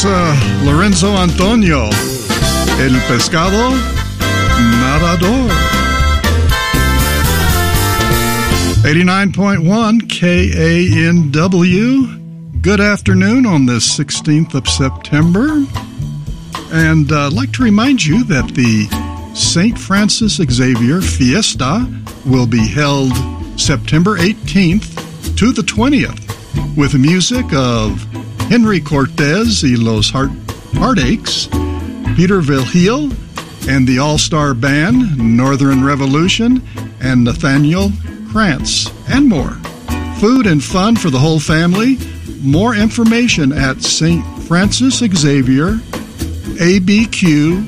Lorenzo Antonio, El Pescado Nadador. 89.1 KANW. Good afternoon on this 16th of September. And I'd like to remind you that the St. Francis Xavier Fiesta will be held September 18th to the 20th with music of Henry Cortez y los Heartaches, Peter Vilhil, and the All-Star Band, Northern Revolution, and Nathaniel Krantz, and more. Food and fun for the whole family. More information at St. Francis Xavier, ABQ